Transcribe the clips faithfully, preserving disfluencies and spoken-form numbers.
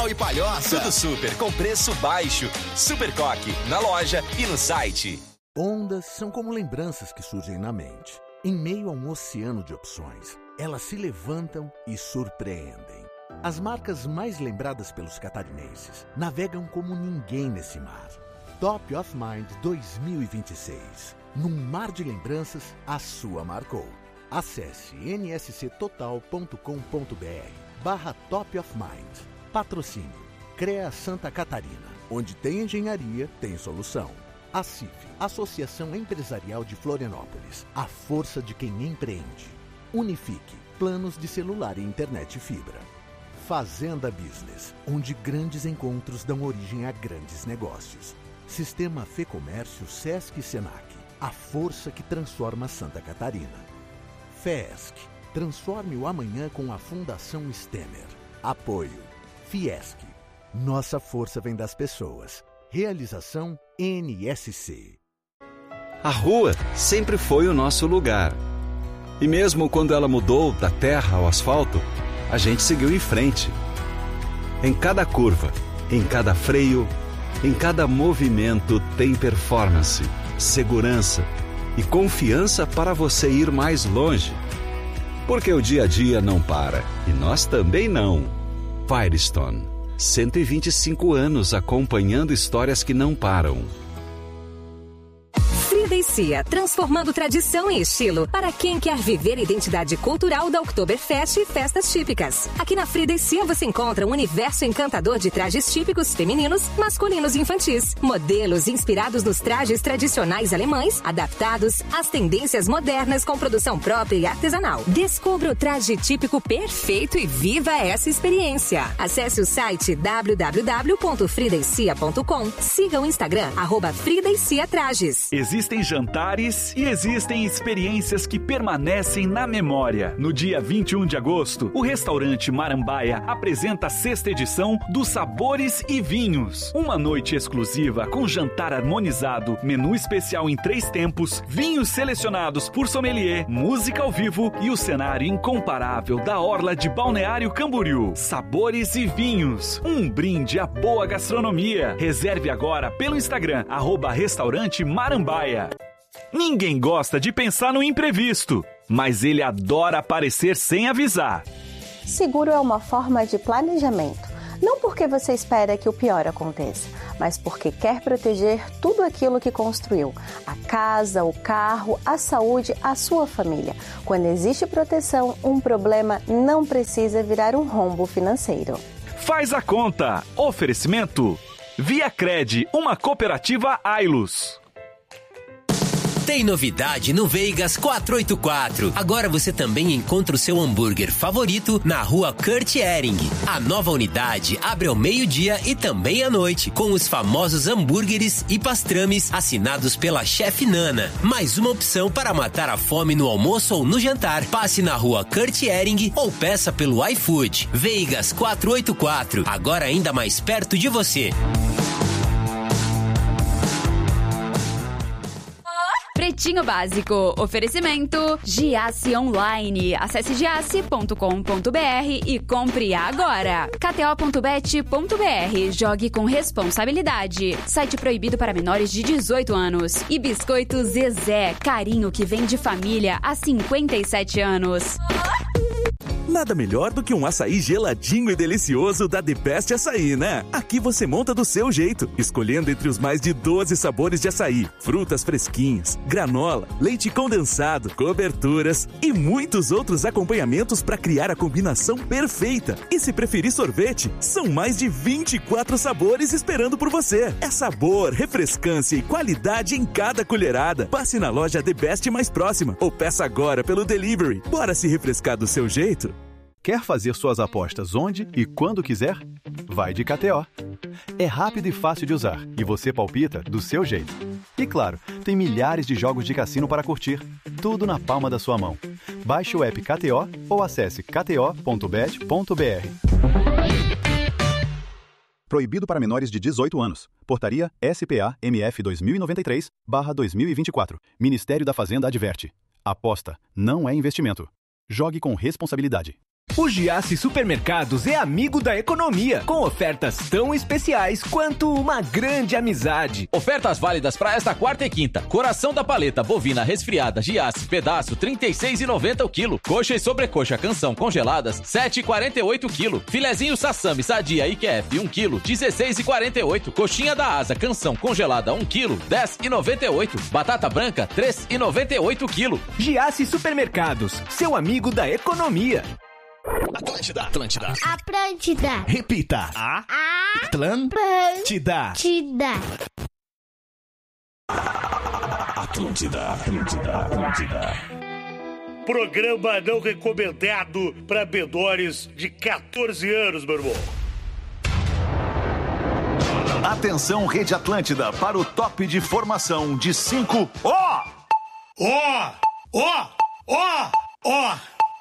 e Palhoça. Tudo super com preço baixo. Super Coque, na loja e no site. Ondas são como lembranças que surgem na mente. Em meio a um oceano de opções, elas se levantam e surpreendem. As marcas mais lembradas pelos catarinenses navegam como ninguém nesse mar. Top of Mind dois mil e vinte e seis. Num mar de lembranças, a sua marcou. Acesse n s c total ponto com ponto b r barra Top of Mind. Patrocínio CREA Santa Catarina. Onde tem engenharia, tem solução. A C I F, Associação Empresarial de Florianópolis. A força de quem empreende. Unifique, planos de celular e internet fibra. Fazenda Business, onde grandes encontros dão origem a grandes negócios. Sistema Fê Comércio Sesc e Senac. A força que transforma Santa Catarina. FESC. Transforme o amanhã com a Fundação Stemer. Apoio. Fiesc. Nossa força vem das pessoas. Realização N S C. A rua sempre foi o nosso lugar. E mesmo quando ela mudou da terra ao asfalto, a gente seguiu em frente. Em cada curva, em cada freio, em cada movimento tem performance, segurança e confiança para você ir mais longe. Porque o dia a dia não para, e nós também não. Firestone, cento e vinte e cinco anos acompanhando histórias que não param. Frida e Cia, transformando tradição em estilo para quem quer viver a identidade cultural da Oktoberfest e festas típicas. Aqui na Frida e Cia você encontra um universo encantador de trajes típicos femininos, masculinos e infantis. Modelos inspirados nos trajes tradicionais alemães, adaptados às tendências modernas com produção própria e artesanal. Descubra o traje típico perfeito e viva essa experiência. Acesse o site w w w ponto frida e cia ponto com. Siga o Instagram, arroba Frida e Cia Trajes. Existem jantares e existem experiências que permanecem na memória. No dia vinte e um de agosto, o restaurante Marambaia apresenta a sexta edição dos Sabores e Vinhos. Uma noite exclusiva com jantar harmonizado, menu especial em três tempos, vinhos selecionados por sommelier, música ao vivo e o cenário incomparável da orla de Balneário Camboriú. Sabores e Vinhos, um brinde à boa gastronomia. Reserve agora pelo Instagram, arroba restaurante Marambaia. Ninguém gosta de pensar no imprevisto, mas ele adora aparecer sem avisar. Seguro é uma forma de planejamento. Não porque você espera que o pior aconteça, mas porque quer proteger tudo aquilo que construiu. A casa, o carro, a saúde, a sua família. Quando existe proteção, um problema não precisa virar um rombo financeiro. Faz a conta. Oferecimento Viacred, uma cooperativa Ailus. Tem novidade no Veigas quatrocentos e oitenta e quatro. Agora você também encontra o seu hambúrguer favorito na rua Kurt Ehring. A nova unidade abre ao meio-dia e também à noite, com os famosos hambúrgueres e pastrames assinados pela chefe Nana. Mais uma opção para matar a fome no almoço ou no jantar. Passe na rua Kurt Ehring ou peça pelo iFood. Veigas quatrocentos e oitenta e quatro, agora ainda mais perto de você. Pretinho Básico. Oferecimento Giasse Online. Acesse giasse ponto com ponto b r e compre agora. k t o ponto bet ponto b r. Jogue com responsabilidade. Site proibido para menores de dezoito anos. E Biscoito Zezé. Carinho que vem de família há cinquenta e sete anos. Nada melhor do que um açaí geladinho e delicioso da The Best Açaí, né? Aqui você monta do seu jeito, escolhendo entre os mais de doze sabores de açaí, frutas fresquinhas, granola, leite condensado, coberturas e muitos outros acompanhamentos para criar a combinação perfeita. E se preferir sorvete, são mais de vinte e quatro sabores esperando por você. É sabor, refrescância e qualidade em cada colherada. Passe na loja The Best mais próxima ou peça agora pelo delivery. Bora se refrescar do seu jeito? Quer fazer suas apostas onde e quando quiser? Vai de K T O. É rápido e fácil de usar e você palpita do seu jeito. E claro, tem milhares de jogos de cassino para curtir, tudo na palma da sua mão. Baixe o app K T O ou acesse k t o ponto bet ponto b r. Proibido para menores de dezoito anos. Portaria S P A M F dois mil e noventa e três barra dois mil e vinte e quatro. Ministério da Fazenda adverte. Aposta não é investimento. Jogue com responsabilidade. O Giasse Supermercados é amigo da economia, com ofertas tão especiais quanto uma grande amizade. Ofertas válidas para esta quarta e quinta. Coração da paleta bovina resfriada Giasse, pedaço trinta e seis reais e noventa centavos o quilo. Coxa e sobrecoxa canção congeladas sete reais e quarenta e oito centavos o quilo. Filezinho sassami sadia I Q F um quilo dezesseis reais e quarenta e oito centavos. Coxinha da asa canção congelada um quilo dez reais e noventa e oito centavos. Batata branca três reais e noventa e oito centavos o quilo. Giasse Supermercados, seu amigo da economia. Atlântida, Atlântida. Atlântida. Repita. A. Atlântida. Atlântida. Atlântida, Atlântida, Atlântida. Programa não recomendado para menores de catorze anos, meu irmão. Atenção, Rede Atlântida, para o top de formação de cinco. Ó! Ó! Ó! Ó! Ó!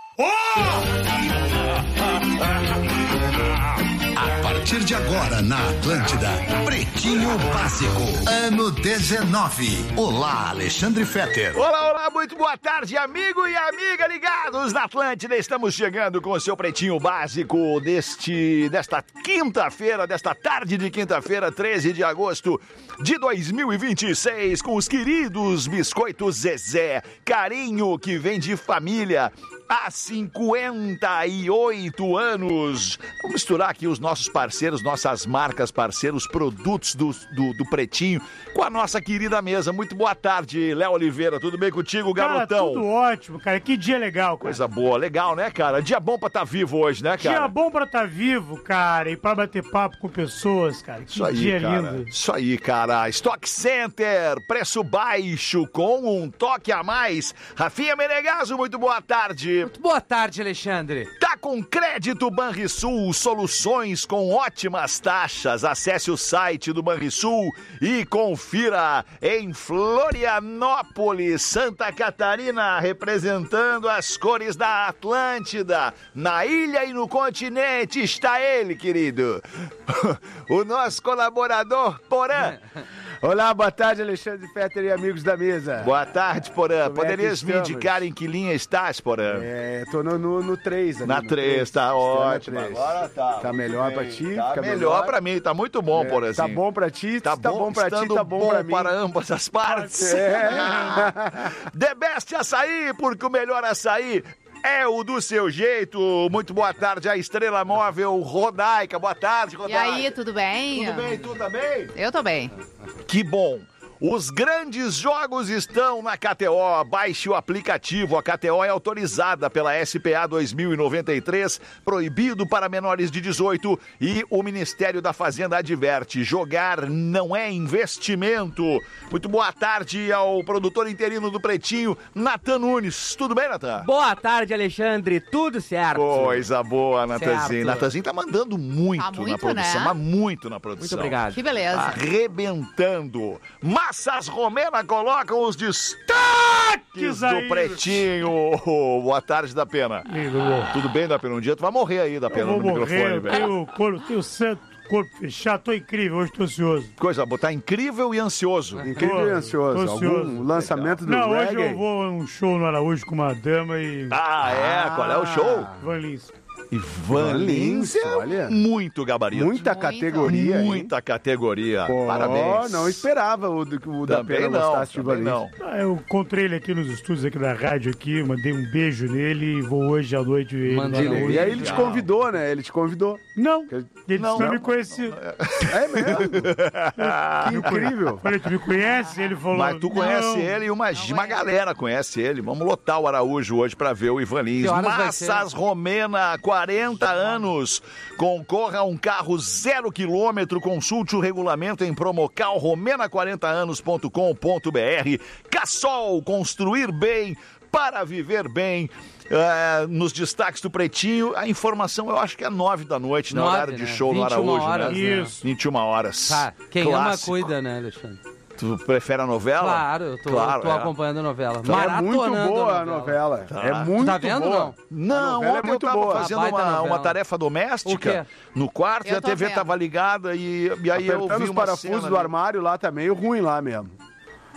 A partir de agora na Atlântida, Pretinho Básico, ano dezenove. Olá, Alexandre Fetter. Olá, olá, muito boa tarde, amigo e amiga ligados na Atlântida. Estamos chegando com o seu Pretinho Básico deste, desta quinta-feira, desta tarde de quinta-feira, treze de agosto de dois mil e vinte e seis, com os queridos Biscoitos Zezé, carinho que vem de família há cinquenta e oito anos. Vamos misturar aqui os nossos parceiros, nossas marcas parceiros, produtos do, do, do Pretinho com a nossa querida mesa. Muito boa tarde, Léo Oliveira. Tudo bem contigo, garotão? Cara, tudo ótimo, cara. Que dia legal, cara. Coisa boa, legal, né, cara? Dia bom pra estar tá vivo hoje, né, cara? Dia bom pra estar tá vivo, cara, e pra bater papo com pessoas, cara. Que Isso aí, dia cara. lindo. Isso aí, cara. Stock Center, preço baixo com um toque a mais. Rafinha Menegaso, muito boa tarde. Muito boa tarde, Alexandre. Tá com crédito Banrisul, soluções com ótimas taxas. Acesse o site do Banrisul e confira em Florianópolis, Santa Catarina, representando as cores da Atlântida. Na ilha e no continente está ele, querido. O nosso colaborador, Porã. Olá, boa tarde, Alexandre Fetter e amigos da mesa. Boa tarde, Porã. Como Poderias é me indicar em que linha estás, Porã? É, tô no três. Na três, tá ótimo. Agora tá. Tá melhor pra ti? Tá fica melhor, melhor pra mim, tá muito bom, é, Porãzinho. Tá bom pra ti, tá, tá bom, bom pra ti, tá bom, bom pra mim. para ambas as partes. É. The Best Açaí, porque o melhor açaí é o do seu jeito. Muito boa tarde, a Estrela Móvel Rodaica. Boa tarde, Rodaica. E aí, tudo bem? Tudo bem, tu também? Eu tô bem. Que bom. Os grandes jogos estão na K T O. Baixe o aplicativo. A K T O é autorizada pela S P A dois mil e noventa e três, proibido para menores de dezoito, e o Ministério da Fazenda adverte: jogar não é investimento. Muito boa tarde ao produtor interino do Pretinho, Natan Nunes. Tudo bem, Natan? Boa tarde, Alexandre. Tudo certo. Coisa boa, Natanzinho. Certo. Natanzinho tá mandando muito, Tá muito, na produção, né? mas muito na produção. Muito obrigado. Que beleza. Arrebentando. Massas Romena colocam os destaques aí. do Pretinho. Boa tarde, da Pena. Tudo bem, da Pena? Um dia tu vai morrer aí, da Pena, Eu no vou morrer, microfone, eu velho. tenho o corpo, tenho o santo corpo fechado, tô incrível, hoje tô ansioso. Coisa boa, tá incrível e ansioso. Incrível Tô- e ansioso. tô ansioso. Algum lançamento do Não, hoje reggae? eu vou a um show no Araújo com uma dama e... Ah, é? Qual é o show? Van Lins. Ivan Lins, é olha. muito gabarito. Muita Muito. categoria, hein? Muita categoria. Pô, Parabéns. não esperava o, o da Também Pena não, gostasse de também Ivan não. Lins. Ah, eu encontrei ele aqui nos estúdios aqui da rádio aqui, mandei um beijo nele e vou hoje à noite ver ele. Manda lá ele no aí. Araújo. E aí ele te convidou, né? Ele te convidou. Não, ele Não, não, não. me conhecia. É mesmo? Que incrível. Falei, tu me conhece? Ele falou... Mas tu conhece não. ele e uma, uma galera conhece ele. Vamos lotar o Araújo hoje pra ver o Ivan Lins. Que horas vai Massas Romena, quarenta anos. Concorra a um carro zero quilômetro. Consulte o regulamento em promocal romena quarenta anos ponto com ponto b r. Cassol, construir bem para viver bem. É, nos destaques do Pretinho, a informação eu acho que é nove da noite, no Nove, horário de né? show no vinte e uma Araújo, horas, né? né? Isso. vinte e uma horas. Tá, quem ama Clássico. cuida, né, Alexandre? Tu prefere a novela? Claro, eu tô, Claro, tô é. acompanhando a novela. É muito Maratonando boa a novela. Tá. É muito Tá vendo, boa. Não, A novela é ontem muito eu tava boa. fazendo A baita uma, novela. uma tarefa O doméstica quê? no quarto Eu e a tô T V vendo. tava ligada e, e aí eu Apertando vi os uma parafusos cena do ali. armário lá tá meio ruim lá mesmo.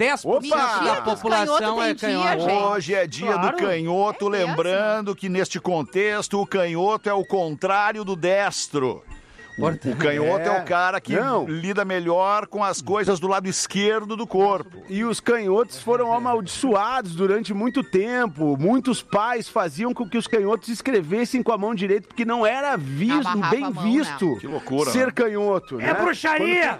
dez por cento Opa! da população é canhoto. Hoje é dia Claro. do canhoto, lembrando que neste contexto o canhoto é o contrário do destro. O, o canhoto é. É. o cara que Não. lida melhor com as coisas do lado esquerdo do corpo. E os canhotos foram amaldiçoados durante muito tempo. Muitos pais faziam com que os canhotos escrevessem com a mão direita, porque não era visto, Amarrava bem a mão, visto né? Que loucura, ser né? canhoto. É né? bruxaria! Quando-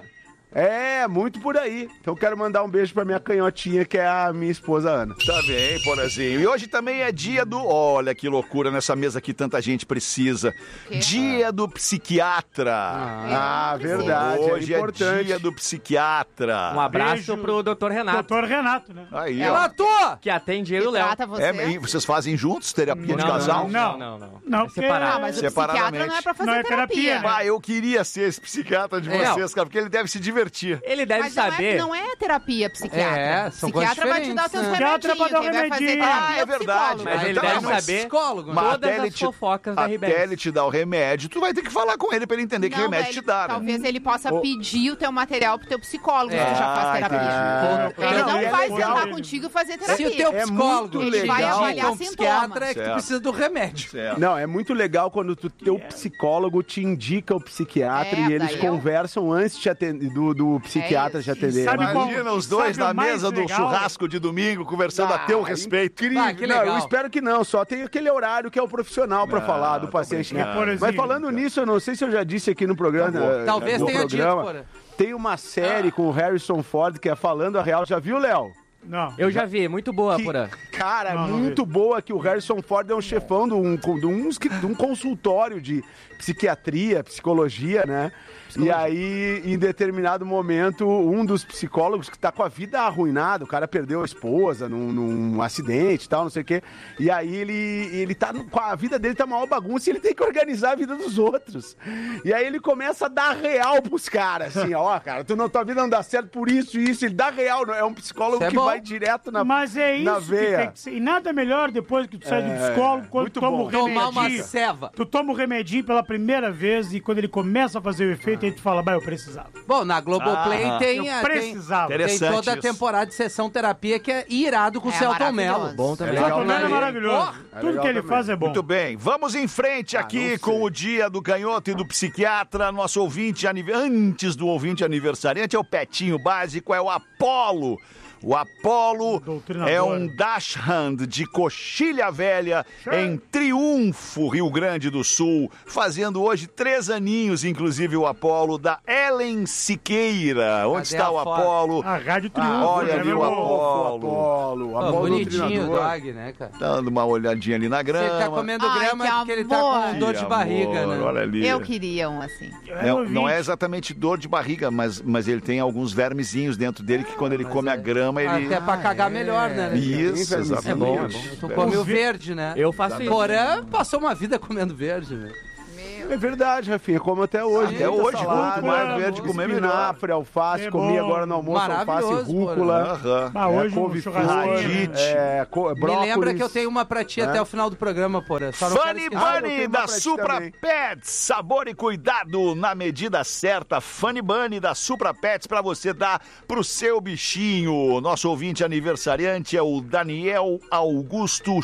É, muito por aí. Então quero mandar um beijo pra minha canhotinha, que é a minha esposa Ana. Tá bem, Porazinho. E hoje também é dia do... Olha que loucura, nessa mesa aqui tanta gente precisa. Que? Dia do psiquiatra. Ah, ah verdade, hoje é importante. É dia do psiquiatra. Um abraço Beijo. pro doutor Renato. Doutor Renato, né? Aí, Renato! Que atende eu e o Léo. Você. É, e vocês fazem juntos terapia não, de casal? Não, não, não. Não, é separado. Ah, mas o psiquiatra não é pra fazer Não é terapia. terapia, Ah, eu queria ser esse psiquiatra de É. vocês, cara, porque ele deve se divertir. Ele deve Mas não é, saber. não é terapia psiquiatra. É, são coisas psiquiatra vai te dar os seus diferentes, né? remedinhos. Psiquiatra vai dar Quem vai fazer remedinho. terapia Ah, é verdade. psicólogo. Mas ele Então, deve mas- saber psicólogo, Mas todas até ele as te- fofocas da Até Ribex. ele te dar o remédio, tu vai ter que falar com ele pra ele entender que Não, remédio velho, te dá, né? talvez ele possa Ô. pedir o teu material pro teu psicólogo, se É. tu já faz Ah, terapia. entendi. Ele Não, não e é vai legal. sentar contigo e fazer Se terapia. o teu É psicólogo muito ele vai legal. avaliar um Sintomas. psiquiatra, é que tu Certo. precisa do remédio. Certo. Não, é muito legal quando tu, teu psicólogo te indica o psiquiatra É, e eles daí eu- conversam antes de atender, do, do psiquiatra É te isso. atender. Sabe qual- Imagina os dois sabe na o mais mesa do legal? churrasco de domingo, conversando a teu respeito. Incrível. Ah, que Não, eu legal. espero que não, só tem aquele horário que é o profissional pra Ah, falar do tô paciente, né? brincando. Mas falando nisso, eu não sei se eu já disse aqui no programa. Tá bom. eh, Talvez no tenha dito, programa, Porã. tem uma série com o Harrison Ford que é Falando a Real. Já viu, Léo? Não. Eu já vi, muito boa, Que- Porã. Cara, Não, não muito boa que o Harrison Ford é um chefão de um, de um, de um consultório de psiquiatria, psicologia, né? E aí, em determinado momento, um dos psicólogos que tá com a vida arruinada, o cara perdeu a esposa num, num acidente e tal, não sei o quê. E aí ele, ele tá. no- A vida dele tá uma maior bagunça e ele tem que organizar a vida dos outros. E aí ele começa a dar real pros caras, assim, ó, cara, tu não, tua vida não dá certo por isso e isso. Ele dá real, não é um psicólogo Isso é que bom. vai direto na, Mas é na isso que veia. tem que ser. E nada melhor depois que tu sai do É, psicólogo, quando muito tu toma bom. o remedinho. Tomar uma ceva. Tu toma o remedinho pela primeira vez e quando ele começa a fazer o efeito, aí tu fala, bah, eu precisava. Bom, na Globoplay Ah, tem, eu a- precisava. tem, tem Interessante toda a isso. temporada de sessão terapia que é irado com o É Celton Mello. maravilhoso. Bom também. É O legal Celton Mello é também. maravilhoso. É Tudo legal que ele também. faz é bom. Muito bem, vamos em frente Ah, aqui não com sei. o dia do canhoto e do psiquiatra. Nosso ouvinte, anive- antes do ouvinte aniversariante, é o Petinho Básico, é o Apolo. O Apolo doutrinador. é um dachshund de Coxilha Velha, em Triunfo, Rio Grande do Sul, fazendo hoje três aninhos, inclusive o Apolo, da Ellen Siqueira. Onde Cadê está a o foto? Apolo? A Rádio Triunfo. Ah, olha né, ali meu o irmão? Apolo. Apolo, Pô, Apolo bonitinho o doutrinador. dog, né, cara? Dando uma olhadinha ali na Se grama. ele tá comendo Ai, grama que é porque ele tá amor. com dor de Que barriga, amor, né? Olha ali. Eu queria um assim. Não, não é exatamente dor de barriga, mas, mas ele tem alguns vermezinhos dentro dele que quando ele come a grama, ele... Até pra cagar melhor, né? Isso, exatamente. É bom, é bom. Tu come o verde, né? Eu faço isso. Porã passou uma vida comendo verde, né? É verdade, Rafinha, como até hoje. Até Muita hoje, salada, quanto mais verde comer, melhor. espinafre, alface, É comi bom. agora no almoço alface, Maravilhoso, rúcula. Aham. Ah, hoje é, um couve-flor, churrasquinho, é, co- Me brócolis. lembra que eu tenho uma pra ti É. até o final do programa, Porã. Só não quero Funny esquecer. Ah, eu Bunny tenho uma da pra ti Supra também. Pets, sabor e cuidado na medida certa. Funny Bunny da Supra Pets pra você dar pro seu bichinho. Nosso ouvinte aniversariante é o Daniel Augusto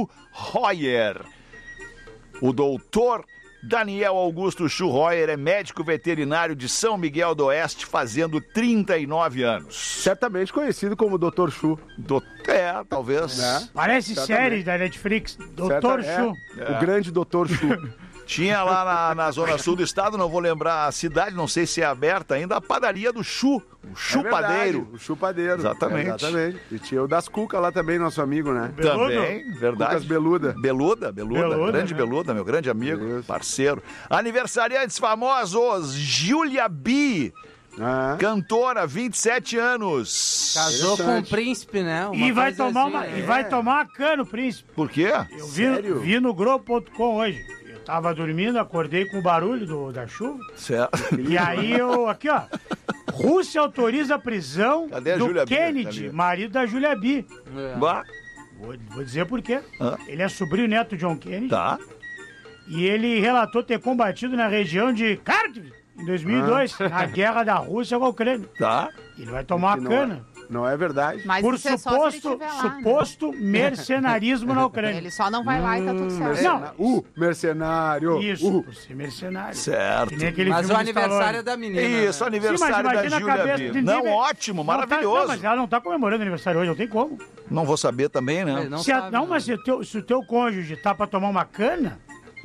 Schuhoyer. O doutor Daniel Augusto Schuhoyer é médico veterinário de São Miguel do Oeste, fazendo trinta e nove anos. Certamente conhecido como doutor Chu. Do... É, talvez. Né? Parece Certamente. série da Netflix. doutor Certa- Chu. é, O grande doutor Chu. Tinha lá na, na zona sul do estado, não vou lembrar a cidade, não sei se é aberta ainda, a padaria do Chu, o Chu É verdade, Padeiro. O Chu Padeiro. Exatamente. Exatamente. E tinha o das Cuca lá também, nosso amigo, né? Também, verdade. Cucas Beluda. Beluda, Beluda, Beluda, grande né? Beluda, meu grande amigo, parceiro. Aniversariantes famosos, Julia B, Ah. cantora, vinte e sete anos. Casou com um príncipe, né? Uma E vai, coisa tomar assim, uma, né? e vai tomar uma cana, o príncipe. Por quê? Eu vi, vi no Globo ponto com hoje. Eu tava dormindo, acordei com o barulho do, da chuva. Certo. E aí eu, aqui ó, Rússia autoriza a prisão Cadê a do Julia B? Kennedy, Cadê? marido da Julia B. É. Bah, Vou, vou dizer por quê. Ah. Ele é sobrinho neto de John Kennedy. tá. E ele relatou ter combatido na região de Kharkiv, em dois mil e dois, Ah. na guerra da Rússia com a Ucrânia. Tá. Ele vai tomar Que uma não é- cana. Não é verdade. Mas Por isso é só se ele suposto, estiver lá, né? suposto mercenarismo na Ucrânia. Ele só não vai lá e tá tudo certo. Mercena- Uh, mercenário. Isso, Uh. por ser mercenário. Certo. Que nem aquele Mas filme o do aniversário Stallone. é da menina. Isso, né? aniversário Sim, mas da imagina a Julia cabeça B. de Não, ninguém. ótimo, Não tá- maravilhoso. não, mas ela não tá comemorando aniversário hoje, não tem como. Não vou saber também, né? Ele não se a- sabe, não, né? mas se o, teu, se o teu cônjuge tá pra tomar uma cana,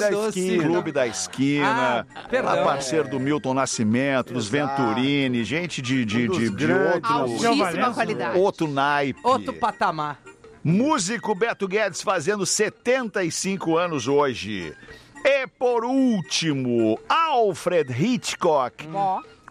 da doce. Esquina. Clube da Esquina. Ah, perdão. A parceiro do Milton Nascimento, dos Exato. Venturini, gente de, de, Um dos de, de grandes. outro, Altíssima qualidade. outro naipe. Outro patamar. Músico Beto Guedes fazendo setenta e cinco anos hoje. E por último, Alfred Hitchcock. Ó.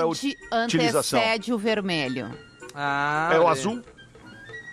para a verde utilização. antecede o vermelho. Ah, É o azul?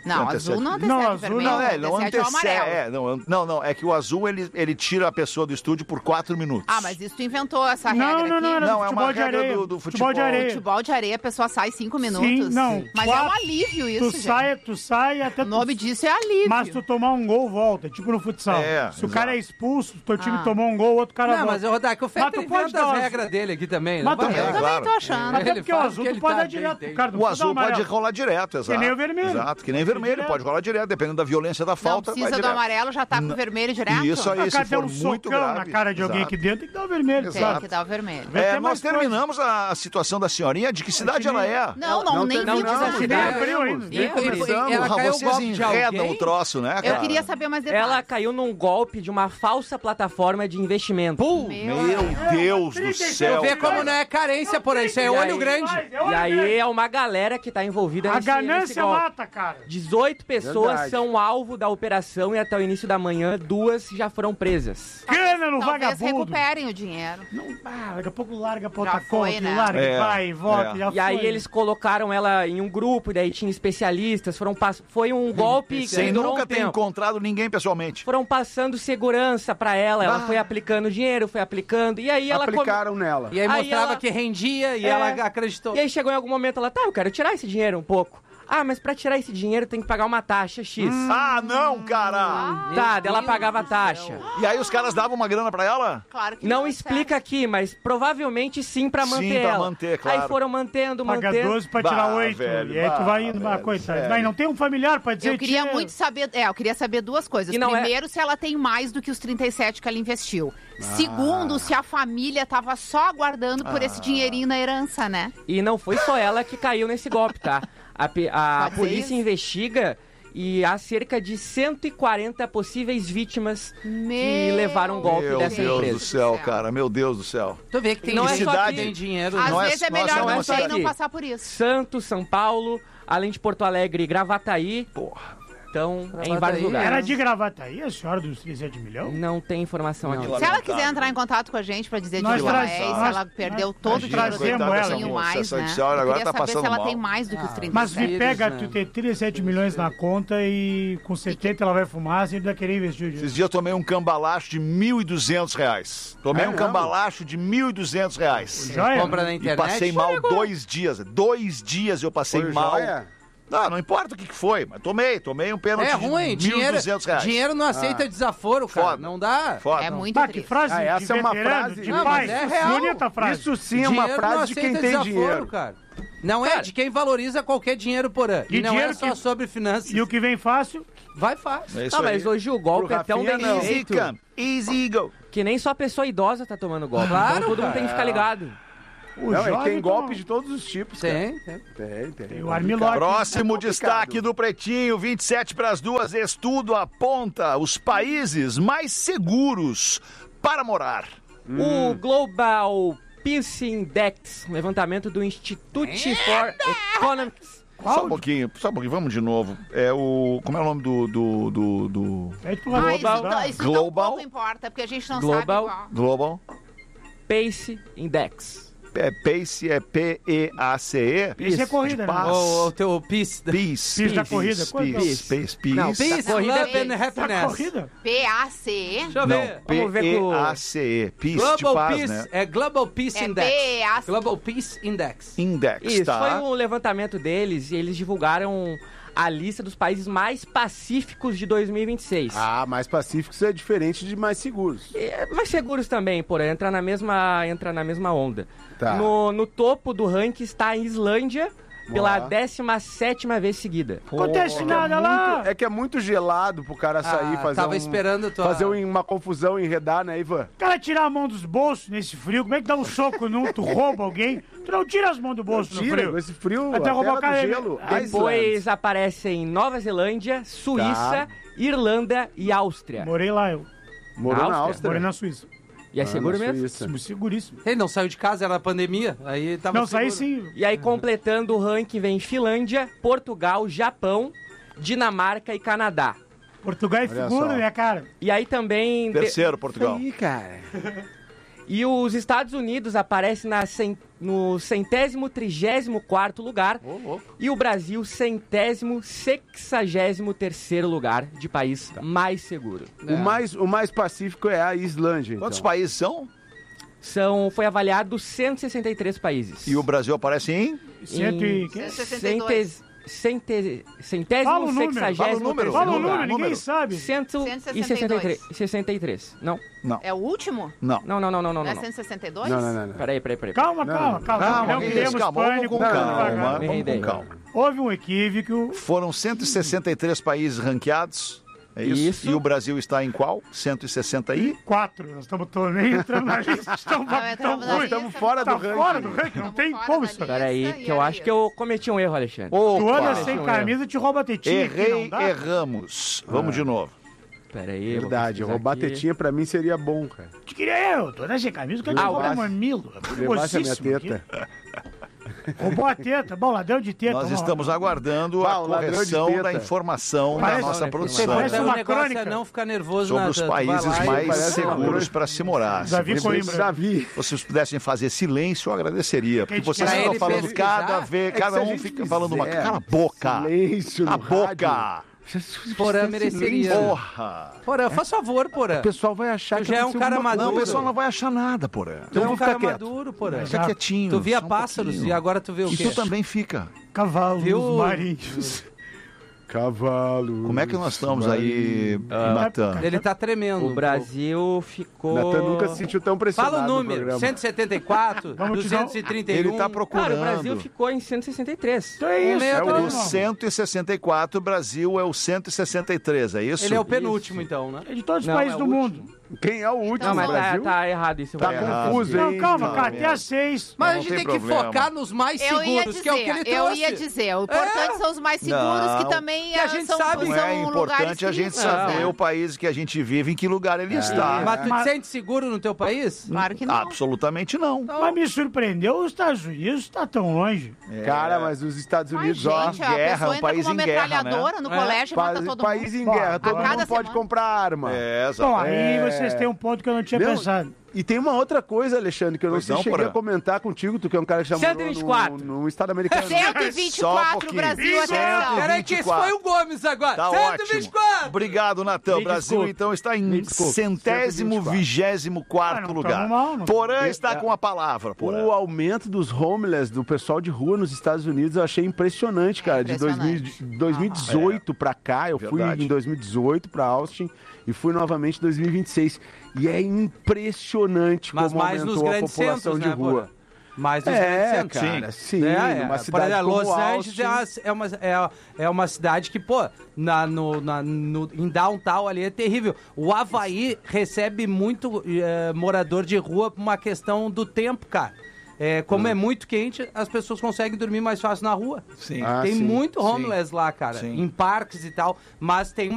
Não, azul não antecede não, azul vermelho, não, é, não antecede o antecede, amarelo. é, não, não, não, é que o azul ele, ele tira a pessoa do estúdio por quatro minutos. Ah, mas isso tu inventou essa Não, regra não, aqui? não, era Não, do é futebol uma de regra areia. do, do Futebol futebol. de areia. Futebol de areia, a pessoa sai cinco minutos. Sim, não. Mas quatro, é um alívio isso, tu gente. sai, tu sai até... O nome disso é alívio. Mas tu tomar um gol, volta. Tipo no futsal. É, Se o cara é expulso, teu time Ah. tomou um gol, outro cara Não, volta. mas, Rodak, o Mas Fetter tu pode inventa dar as as- regras dele aqui também. Mas não tu- vai? eu também claro. tô achando. Até Ele porque o faz azul que tu ele pode tá dar direto bem, pro cara do O azul amarelo. pode rolar direto, exato. nem o vermelho. Exato, que nem vermelho, direto. pode rolar direto, dependendo da violência da Não falta, vai precisa do direto. amarelo, já tá com o vermelho direto? Isso aí, O se cara der for um muito socão grave. na cara de alguém Exato. aqui dentro, tem que dar o vermelho. Tem Exato. que dar o vermelho. Vai É, ter mais nós terminamos a, a situação da senhorinha. De que cidade ela é? Não, não, nem não vi diz a nada. cidade. Nem abriu ainda. E- e- Começamos. ela Ah, caiu o vocês golpe de enredam alguém? o troço, né, Eu cara? queria saber mais detalhes. Ela caiu num golpe de uma falsa plataforma de investimento. Meu Deus do céu. Tu vê como não é carência, por aí. Isso é E olho aí- grande. E aí é uma galera que tá envolvida A nesse, nesse ganância golpe. mata, cara. dezoito pessoas Verdade. são alvo da operação e até o início da manhã, duas já foram presas. Cana no Talvez vagabundo. recuperem o dinheiro. Não, ah, daqui a pouco larga pra Já outra foi, conta, né? larga, É, vai, volta, é. já E aí foi. eles colocaram ela em um grupo, daí tinha especialistas, foram pass... foi um golpe que Sem durou nunca um ter tempo. encontrado ninguém pessoalmente. Foram passando segurança pra ela, ela Ah. foi aplicando dinheiro, foi aplicando, e aí ela... come- Aplicaram nela. E aí, Aí mostrava ela- que rendia e É. ela acreditou. E aí chegou em algum momento, ela, tá, eu quero tirar esse dinheiro um pouco. Ah, mas pra tirar esse dinheiro tem que pagar uma taxa X. Ah, não, cara! Tá, daí ela pagava a taxa. E aí os caras davam uma grana pra ela? Claro que Não deu explica aqui, mas provavelmente sim pra Sim, manter pra ela. manter, claro. Aí foram mantendo, Paga mantendo. doze pra tirar Bah, oito. velho, E aí tu bah, vai indo, ah, velho, coitado. sério. Vai, não tem um familiar pra dizer Eu queria tia, muito saber, é, eu queria saber duas coisas. E não é- Primeiro, se ela tem mais do que os trinta e sete que ela investiu. Ah. Segundo, se a família tava só aguardando por Ah. esse dinheirinho na herança, né? E não foi só ela que caiu nesse golpe, tá? A, pe- a Pode ser polícia isso? investiga e há cerca de cento e quarenta possíveis vítimas que Meu levaram um golpe Meu dessa Deus empresa. do céu, cara. Meu Deus do céu. Tu vê que tem Não é gente só que aqui. tem dinheiro. Às Nós- vezes é nós melhor somos não ter e aqui. não passar por isso. Santos, São Paulo, além de Porto Alegre e Gravataí. Porra. Então, é em Gravataí, vários lugares. Era de gravata aí, a senhora dos trinta e sete milhões? Não tem informação aqui. Se ela quiser entrar em contato com a gente pra dizer de Nós onde ela traz- é, e se nós- ela perdeu nós- todo o nós dinheiro trazemos dela, um ela. pouquinho mais, Essa né? senhora Eu agora queria tá saber se passando ela mal. tem mais do que os trinta e sete. Mas me Filhos, pega, né? tu ter trinta e sete milhões na conta e com setenta ela vai fumar, você ainda querer investir o dinheiro. Esses dias eu tomei um cambalacho de mil e duzentos reais. Tomei É um mesmo? cambalacho de mil e duzentos reais. Joia? Compra na E internet. passei mal dois dias. Dois dias eu passei Foi mal. joia? Não, não importa o que que foi, mas tomei. Tomei um pênalti É ruim, de mil e dinheiro, duzentos reais. dinheiro não aceita desaforo, cara. Foda. Não dá. Foda. É muito Pá, que triste. frase Ah, essa de é uma veterano, frase- de Não, pai. mas é real. Bonita frase. Isso sim é uma Dinheiro não frase de quem aceita tem desaforo, dinheiro. cara. Não é Cara, de quem valoriza qualquer dinheiro por ano. E E não é dinheiro só que- sobre finanças. E o que vem fácil, Vai fácil. É isso Não, aí. mas hoje o golpe Pro é tão Rafinha, bem não. Easy feito come, easy go. que nem só a pessoa idosa tá tomando golpe. Claro, então todo mundo cara. tem que ficar ligado. o Não, é jovem tem golpe toma- de todos os tipos, Tem, cara. tem. Tem, tem. Tem o armlock. Próximo É complicado. destaque do Pretinho, vinte e sete para as duas. Estudo aponta os países mais seguros para morar. O Global Peace Index, um levantamento do Institute for Economics. Só um pouquinho, só um pouquinho, vamos de novo. É o. Como é o nome do. do, do, do... É tu Ah, vai isso, Global. tão- isso tão Global. pouco importa, porque a gente não Global. sabe qual. Global. Pace Index. É Pace, é P E A C E. Isso é corrida, de né? paz. O, o teu peace. Peace. Peace da corrida, quanto? Peace, peace, peace. Não, peace, corrida love é and Tá happiness. corrida? P A C E? Deixa eu Não, ver. Vamos ver P E com- A C E. Peace de Global paz, Peace, né? é Global Peace É Index. P A C E. Global Peace Index. Index, Isso, tá? foi um levantamento deles e eles divulgaram a lista dos países mais pacíficos de dois mil e vinte e seis. Ah, mais pacíficos é diferente de mais seguros. É, mais seguros também, porém, entra na mesma, entra na mesma onda. Tá. No, no topo do ranking está a Islândia, pela Ó. décima sétima vez seguida. Acontece É nada lá. muito- é que é muito gelado pro cara sair, Ah, fazer tava um, esperando tua- fazer um- uma confusão, enredar, né, Ivan? O cara tirar a mão dos bolsos nesse frio, como é que dá um soco num, tu rouba alguém? Tu não tira as mãos do bolso no Tira, frio. com esse frio, Até a roubar o terra cara... do gelo. Ah, Depois aparecem Nova Zelândia, Suíça, Tá. Irlanda e Áustria. Morei lá, eu. Morou na Áustria? Áustria. Morei na Suíça. E é Ah, seguro na mesmo? Suíça. Seguríssimo. Ele não saiu de casa, era a pandemia. Aí tava Não, saí seguro. sim. E aí, completando o ranking, vem Finlândia, Portugal, Japão, Dinamarca e Canadá. Portugal é Olha figura, só. né, cara? E aí também... Terceiro, Portugal. Aí, cara. E os Estados Unidos aparecem na cen... no centésimo trigésimo quarto lugar. Oh, louco. E o Brasil, centésimo sexagésimo terceiro lugar de país mais seguro. O, mais, o mais pacífico é a Islândia, então. Quantos países são? São, foi avaliado cento e sessenta e três países. E o Brasil aparece em? Cento e... Em sessenta e dois. Cente... Centésimo sexagésimo terceiro lugar. Fala o número, ninguém sabe. cento e sessenta e três. Não. Não. É o último? Não. Não, não, não, não, não. Não é não. cento e sessenta e dois? Não, não, não. não. Peraí, peraí, peraí. Calma, calma, calma. Calma, Não isso, criamos calma, pânico. vamos com Vamos calma, devagar. vamos com calma. Houve um equívoco. Foram cento e sessenta e três países ranqueados. É isso? Isso. E o Brasil está em qual? cento e sessenta e quatro. Nós estamos todos nem entrando na lista. Estamos, estamos, na estamos lista. fora Tá do ranking. fora do ranking. Não tem como isso. Peraí, que eu acho que eu cometi um erro, Alexandre. Opa. Tu anda sem camisa, te rouba a tetinha. aqui, Errei, não dá? erramos. Vamos de novo. Peraí. eu vou Verdade, pesquisar roubar aqui. tetinha pra mim seria bom, cara. Te queria eu. Tu anda sem camisa, que eu te Ah, roubo levasse- o mamilo. Levasse a minha Perigosíssimo teta. aqui. Roubou a teta. Bom, ladrão de teta. Nós vamos lá. estamos aguardando Bah, a o ladrão de correção teta. da informação Parece- da nossa Parece produção parece O uma negócio crônica. é não ficar nervoso sobre na os tu vai países lá e- mais parece uma seguros crônica. para se morar. Davi Se vocês, Coimbra. Davi. vocês pudessem fazer silêncio, eu agradeceria. Porque Quem vocês quer estão ele falando pesquisar? cada vez, É que cada se a um gente fica falando uma. fizer Cala a boca! Silêncio no A boca! rádio. Porã mereceria. Porra! Porã, faz favor, Porã. O pessoal vai achar Tu que já é um aconteceu cara alguma maduro. Não, o coisa. pessoal não vai achar nada, porra. Tu é Então um vou cara ficar quieto. maduro, Porã. Fica quietinho. Tu via só um pássaros pouquinho. e agora tu vê o E quê? tu também fica. Cavalos Viu? marinhos. Cavalo. Como é que nós estamos aí, Natan? Ele tá tremendo. O Brasil ficou... Natan nunca se sentiu tão pressionado Fala o no número. programa. cento e setenta e quatro, Vamos te dar um- duzentos e trinta e um. Ele tá procurando. Cara, o Brasil ficou em cento e sessenta e três. Então é isso. meio É É o o cento e sessenta e quatro, o Brasil é o cento e sessenta e três, é isso? Ele é o penúltimo, então, né? É de todos os Não, países é do o mundo. Quem é o último Não, mas no tá, Brasil? tá errado isso. eu Tá vou errar. confuso, Não, hein? calma, Não, cara, não. até às seis. Mas Não a gente tem tem que problema. focar nos mais Eu ia seguros, que é o que ele dizer, eu trouxe. ia dizer. O importante são os mais seguros, Não. que também Que a ah, gente são, sabe. são Não é lugares importante a gente físicos, saber né? o país que a gente vive, em que lugar ele está. Mas tu Mas- te sente seguro no teu país? Claro que não. Absolutamente não. Mas me surpreendeu, os Estados Unidos tá tão longe. Cara, mas os Estados Mas, Unidos, ó, gente, a guerra, pessoa um entra país com uma em guerra, metralhadora no É. colégio e mata país, todo país mundo. em guerra, todo A cada mundo pode semana. comprar arma. É, Bom, aí É. vocês têm um ponto que eu não tinha Não, pensado. E tem uma outra coisa, Alexandre, que eu não Pois sei não, se cheguei Porã. a comentar contigo, tu que é um cara que já cento e morou vinte e quatro. no, no estado americano. cento e vinte e Só um quatro, pouquinho. Brasil, Isso. atenção. Peraí que esse foi o Gomes agora. Tá cento e vinte e quatro. ótimo. Obrigado, Natan. O Me Brasil, desculpe. então, está Me em desculpe. centésimo vigésimo Ah, quarto não lugar. tamo mal, não. Porã está É. com a palavra, Porã. O aumento dos homeless, do pessoal de rua nos Estados Unidos, eu achei impressionante, cara. De dois mil e- dois mil e dezoito pra cá, eu fui Verdade. em dois mil e dezoito pra Austin e fui novamente em dois mil e vinte e seis. E é impressionante Mas como mais nos aumentou a grandes população centros, de né, rua. Porã? Mais nos É, grandes centros. cara, sim, É, é. numa Por cidade exemplo, como Los Angeles Austin. é uma, é, uma, é, é uma cidade que, pô, na, no, na, no, em downtown ali é terrível. O Havaí recebe muito eh, morador de rua por uma questão do tempo, cara. É, como Hum. é muito quente, as pessoas conseguem dormir mais fácil na rua. Sim. Ah, tem sim, muito sim. homeless lá, cara, Sim. em parques e tal, mas tem